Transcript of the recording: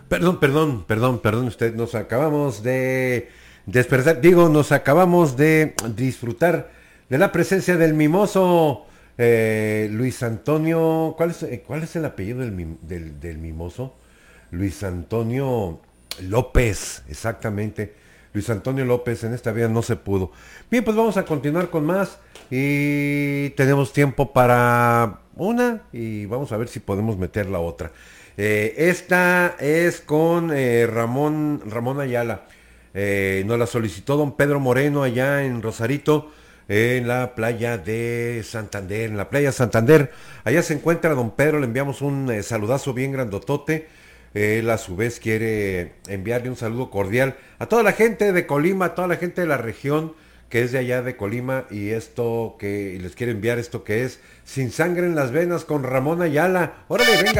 Perdón, usted, nos acabamos de despertar, digo, nos acabamos de disfrutar de la presencia del mimoso Luis Antonio, cuál es el apellido del mimoso? Luis Antonio López, exactamente. Luis Antonio López, en esta vida no se pudo. Bien, pues vamos a continuar con más y tenemos tiempo para una y vamos a ver si podemos meter la otra. Esta es con Ramón Ayala. Nos la solicitó don Pedro Moreno allá en Rosarito, en la playa de Santander. En la playa de Santander, allá se encuentra don Pedro, le enviamos un saludazo bien grandotote. Él a su vez quiere enviarle un saludo cordial a toda la gente de Colima, a toda la gente de la región que es de allá de Colima y les quiere enviar esto que es Sin Sangre en las Venas con Ramón Ayala. Órale, venga.